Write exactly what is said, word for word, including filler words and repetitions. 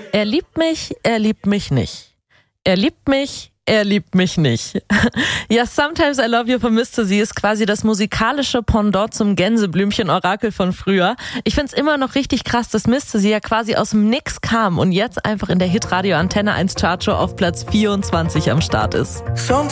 Er liebt mich, er liebt mich nicht. Er liebt mich, er liebt mich nicht. Ja, Sometimes I Love You von Mister Z ist quasi das musikalische Pendant zum Gänseblümchen-Orakel von früher. Ich find's immer noch richtig krass, dass Mister Z ja quasi aus dem Nix kam und jetzt einfach in der Hitradio Antenne eins Chartshow auf Platz vierundzwanzig am Start ist.